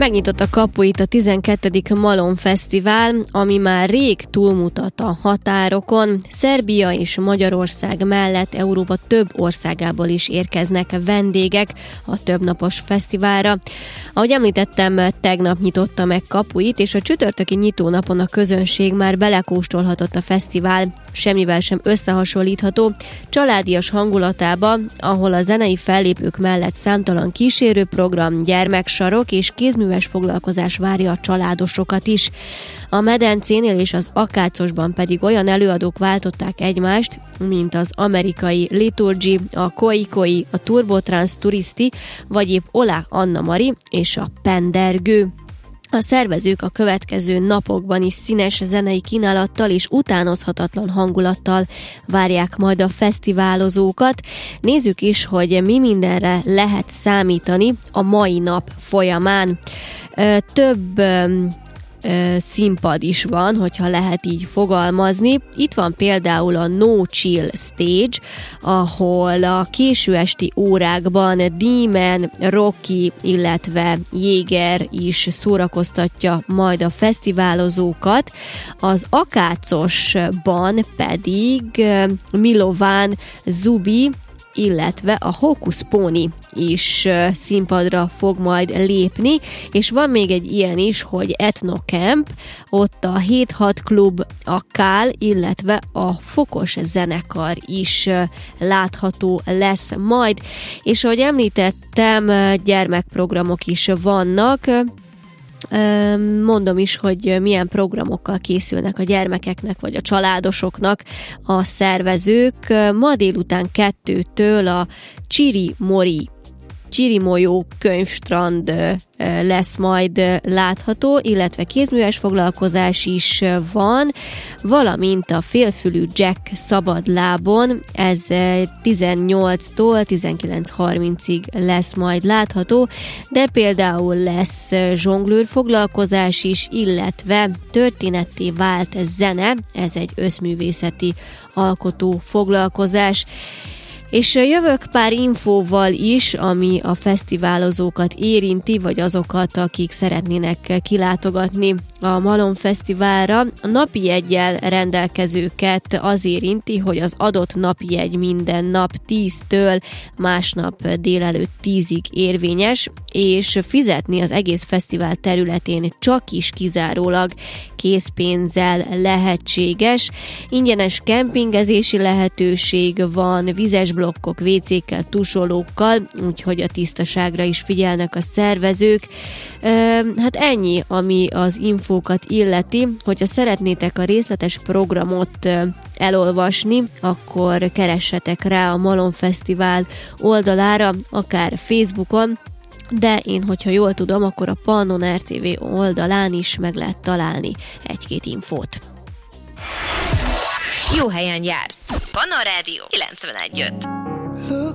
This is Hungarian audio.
Megnyitott a kapuit a 12. Malom Fesztivál, ami már rég túlmutat a határokon. Szerbia és Magyarország mellett Európa több országából is érkeznek vendégek a többnapos fesztiválra. Ahogy említettem, tegnap nyitotta meg kapuit, és a csütörtöki nyitónapon a közönség már belekóstolhatott a fesztivál semmivel sem összehasonlítható családias hangulatába, ahol a zenei fellépők mellett számtalan kísérőprogram, gyermeksarok és kézműves foglalkozás várja a családosokat is. A medencénél és az Akácosban pedig olyan előadók váltották egymást, mint az amerikai Liturgy, a Koi, a Turbotrans Turisti, vagy épp Ola Anna Mari és a Pendergő. A szervezők a következő napokban is színes zenei kínálattal és utánozhatatlan hangulattal várják majd a fesztiválozókat. Nézzük is, hogy mi mindenre lehet számítani a mai nap folyamán. Több színpad is van, hogyha lehet így fogalmazni. Itt van például a No Chill Stage, ahol a késő esti órákban Demon, Rocky, illetve Jéger is szórakoztatja majd a fesztiválozókat. Az Akácosban pedig Milovan, Zubi, illetve a Hocus Pony is színpadra fog majd lépni, és van még egy ilyen is, hogy Ethno Camp, ott a 7-6 klub, a Kál, illetve a Fokos zenekar is látható lesz majd, és ahogy említettem, gyermekprogramok is vannak. Mondom is, hogy milyen programokkal készülnek a gyermekeknek vagy a családosoknak a szervezők. Ma délután 2-től a Csirimolyó könyvstrand lesz majd látható, illetve kézműves foglalkozás is van, valamint a Félfülű Jack szabadlábon, ez 18-tól 19:30-ig lesz majd látható, de például lesz zsonglőr foglalkozás is, illetve történetté vált zene, ez egy összművészeti alkotó foglalkozás. És jövök pár infóval is, ami a fesztiválozókat érinti, vagy azokat, akik szeretnének kilátogatni a Malom Fesztiválra. A napi jeggyel rendelkezőket az érinti, hogy az adott napi jegy minden nap 10-től másnap délelőtt 10-ig érvényes, és fizetni az egész fesztivál területén csak is kizárólag készpénzzel lehetséges. Ingyenes kempingezési lehetőség van, vizes blokkok, WC-kkel, tusolókkal, úgyhogy a tisztaságra is figyelnek a szervezők. Hát ennyi, ami az infókat illeti. Hogyha szeretnétek a részletes programot elolvasni, akkor keressetek rá a Malom Fesztivál oldalára, akár Facebookon, de én, hogyha jól tudom, akkor a Pannon RTV oldalán is meg lehet találni egy-két infót. Jó helyen jársz. Pannon Rádió 91.5.